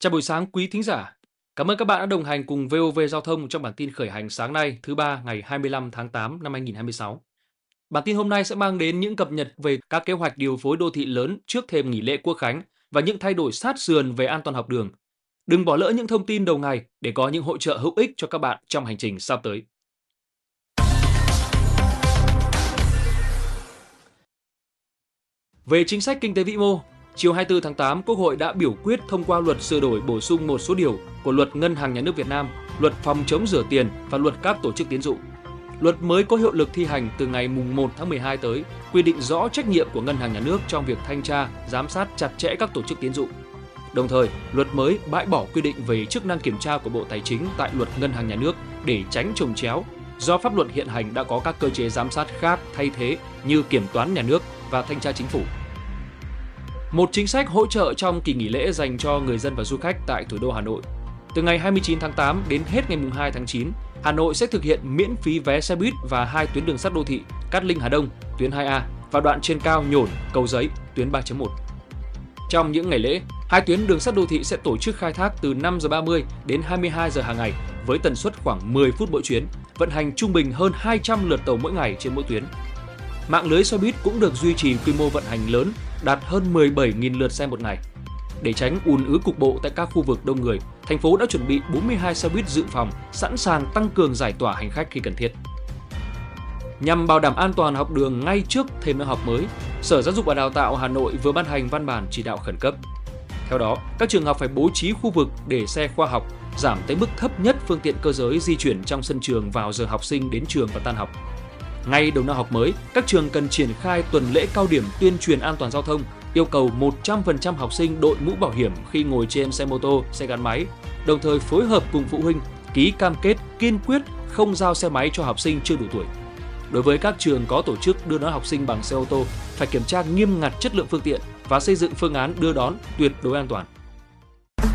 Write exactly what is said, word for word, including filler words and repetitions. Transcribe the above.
Chào buổi sáng quý thính giả. Cảm ơn các bạn đã đồng hành cùng vê o vê Giao thông trong bản tin khởi hành sáng nay, thứ ba ngày hai mươi lăm tháng tám năm hai nghìn không trăm hai mươi sáu. Bản tin hôm nay sẽ mang đến những cập nhật về các kế hoạch điều phối đô thị lớn trước thềm nghỉ lễ Quốc khánh và những thay đổi sát sườn về an toàn học đường. Đừng bỏ lỡ những thông tin đầu ngày để có những hỗ trợ hữu ích cho các bạn trong hành trình sắp tới. Về chính sách kinh tế vĩ mô, chiều hai mươi tư tháng tám, Quốc hội đã biểu quyết thông qua luật sửa đổi bổ sung một số điều của Luật Ngân hàng Nhà nước Việt Nam, Luật phòng chống rửa tiền và Luật các tổ chức tín dụng. Luật mới có hiệu lực thi hành từ ngày mùng một tháng mười hai tới, quy định rõ trách nhiệm của Ngân hàng Nhà nước trong việc thanh tra, giám sát chặt chẽ các tổ chức tín dụng. Đồng thời, luật mới bãi bỏ quy định về chức năng kiểm tra của Bộ Tài chính tại Luật Ngân hàng Nhà nước để tránh chồng chéo, do pháp luật hiện hành đã có các cơ chế giám sát khác thay thế như Kiểm toán Nhà nước và Thanh tra Chính phủ. Một chính sách hỗ trợ trong kỳ nghỉ lễ dành cho người dân và du khách tại thủ đô Hà Nội. Từ ngày hai mươi chín tháng tám đến hết ngày hai tháng chín, Hà Nội sẽ thực hiện miễn phí vé xe buýt và hai tuyến đường sắt đô thị Cát Linh Hà Đông, tuyến hai A và đoạn trên cao Nhổn, Cầu Giấy, tuyến ba chấm một. Trong những ngày lễ, hai tuyến đường sắt đô thị sẽ tổ chức khai thác từ năm giờ ba mươi đến hai mươi hai giờ hàng ngày với tần suất khoảng mười phút mỗi chuyến, vận hành trung bình hơn hai trăm lượt tàu mỗi ngày trên mỗi tuyến. Mạng lưới xe buýt cũng được duy trì quy mô vận hành lớn, đạt hơn mười bảy nghìn lượt xe một ngày. Để tránh ùn ứ cục bộ tại các khu vực đông người, thành phố đã chuẩn bị bốn mươi hai xe buýt dự phòng, sẵn sàng tăng cường giải tỏa hành khách khi cần thiết. Nhằm bảo đảm an toàn học đường ngay trước thềm năm học mới, Sở Giáo dục và Đào tạo Hà Nội vừa ban hành văn bản chỉ đạo khẩn cấp. Theo đó, các trường học phải bố trí khu vực để xe khoa học, giảm tới mức thấp nhất phương tiện cơ giới di chuyển trong sân trường vào giờ học sinh đến trường và tan học. Ngay đầu năm học mới, các trường cần triển khai tuần lễ cao điểm tuyên truyền an toàn giao thông, yêu cầu một trăm phần trăm học sinh đội mũ bảo hiểm khi ngồi trên xe mô tô, xe gắn máy, đồng thời phối hợp cùng phụ huynh ký cam kết kiên quyết không giao xe máy cho học sinh chưa đủ tuổi. Đối với các trường có tổ chức đưa đón học sinh bằng xe ô tô, phải kiểm tra nghiêm ngặt chất lượng phương tiện và xây dựng phương án đưa đón tuyệt đối an toàn.